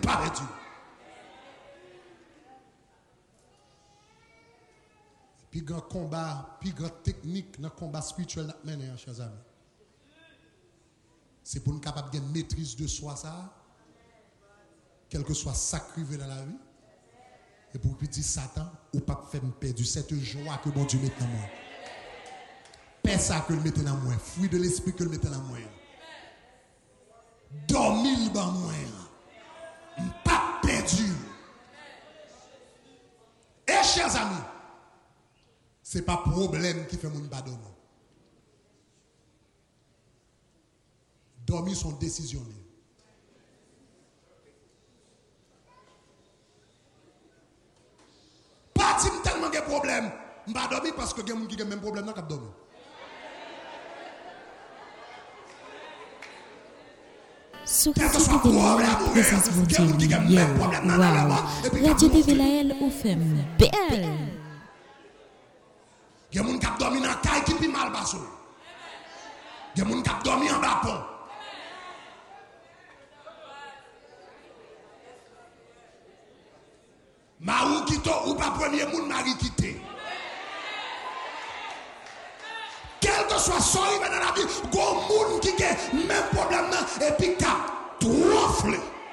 pas perdu. Puis grand combat, puis grand technique dans le combat spirituel mené, chers amis. C'est pour nous capables de maîtrise de soi ça, quel que soit sacrifié dans la vie. Et pour lui dire Satan, ou pas faire me perdre cette joie que bon Dieu met dans moi. Paix ça que le mette dans moi, fruit de l'esprit que le mette dans moi. Dormir dans moi. Pas perdu. Et chers amis, c'est pas problème qui fait mon pas dormir. Dormir sont décisionnels. Pas tellement de problème. Je ne vais pas dormir parce que il y a des gens qui ont le même problème dans le dormir. Quel que soit le problème, il y a des gens qui ont le même problème dans le dormir. Radio TVLAL au FEM. Belle. Il y a des gens qui ont dormi dans la caille qui sont mal basso. Il y a des gens qui ont dormi en bas pont. Marou quitto ou pas premier monde mari quitté. Quel que soit son dans la vie, go monde qui a même problème et puis qui a trop.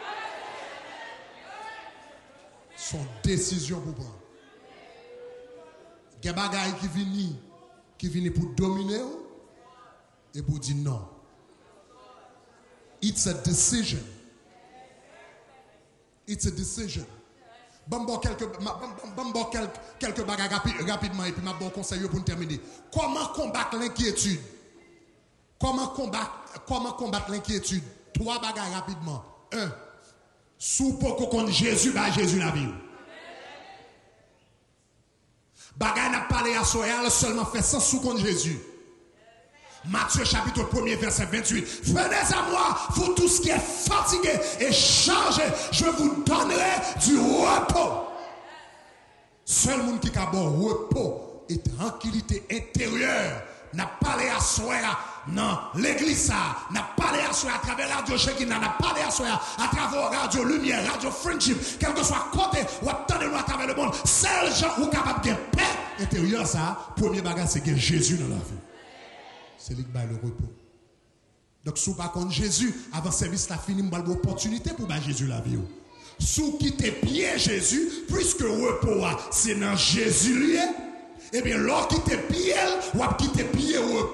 Son décision pour prendre. Il y a des gens qui viennent pour dominer et pour dire non. It's a decision. It's a decision. Bon quelques bagages rapidement et puis ma bon conseil pour terminer. Comment combattre l'inquiétude? Comment combattre l'inquiétude? 3 bagages rapidement. 1. Sous pour qu'on Jésus bah Jésus la vie. Bagay n'a parlé à Soyal seulement fait sans sous contre Jésus. Matthieu chapitre 1er verset 28. Venez à moi, vous tous qui êtes fatigués et chargés, je vous donnerai du repos. Seul monde qui a bon repos et tranquillité intérieure n'a parlé à soi non l'église ça n'a parlé à soi à travers radio Shekinah n'a parlé à soi à travers radio lumière radio friendship quel que soit côté ou attendez-nous à travers le monde seul gens ou capable de paix intérieure ça premier bagage c'est que Jésus dans la vie. C'est lui qui bat le repos. Donc, si vous pas contre Jésus, avant le service, la fini, vous avez l'opportunité pour battre Jésus la vie. Si vous quittez pied Jésus, puisque le repos, c'est dans Jésus, eh bien, lorsque vous quittez pied, vous quittez pied au repos.